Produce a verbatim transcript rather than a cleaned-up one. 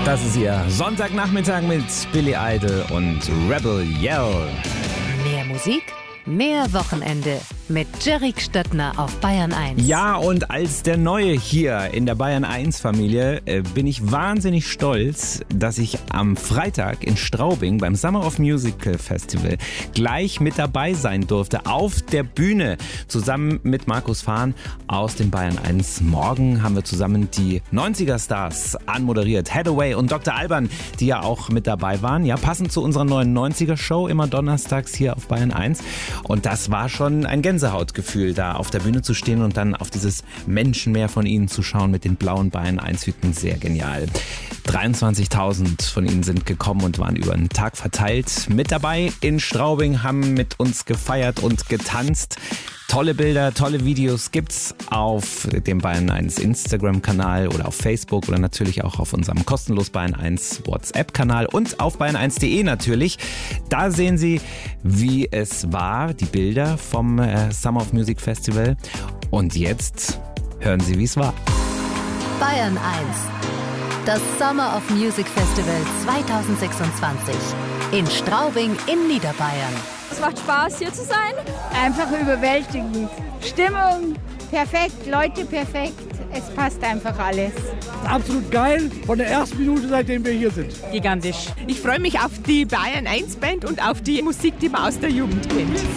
Das ist ihr Sonntagnachmittag mit Billy Idol und Rebel Yell. Mehr Musik, mehr Wochenende mit Jerry Stöttner auf Bayern eins. Ja, und als der Neue hier in der Bayern eins Familie äh, bin ich wahnsinnig stolz, dass ich am Freitag in Straubing beim Summer of Music Festival gleich mit dabei sein durfte auf der Bühne zusammen mit Markus Fahn aus den Bayern eins. Morgen haben wir zusammen die neunziger Stars anmoderiert. Hathaway und Doktor Alban, die ja auch mit dabei waren. Ja, passend zu unserer neuen neunziger Show, immer donnerstags hier auf Bayern eins. Und das war schon ein Gänsehautgefühl, da auf der Bühne zu stehen und dann auf dieses Menschenmeer von ihnen zu schauen mit den blauen Bayern eins Hüten. Sehr genial. dreiundzwanzigtausend von ihnen sind gekommen und waren über einen Tag verteilt mit dabei in Straubing, haben mit uns gefeiert und getanzt. Tolle Bilder, tolle Videos gibt's auf dem Bayern eins Instagram-Kanal oder auf Facebook oder natürlich auch auf unserem kostenlos Bayern eins WhatsApp-Kanal und auf bayern eins punkt de natürlich. Da sehen Sie, wie es war, die Bilder vom äh, Summer of Music Festival. Und jetzt hören Sie, wie es war. Bayern eins. Das Summer of Music Festival zweitausendsechsundzwanzig. In Straubing in Niederbayern. Es macht Spaß, hier zu sein. Einfach überwältigend. Stimmung perfekt, Leute perfekt. Es passt einfach alles. Absolut geil, von der ersten Minute, seitdem wir hier sind. Gigantisch. Ich freue mich auf die Bayern eins Band und auf die Musik, die man aus der Jugend kennt.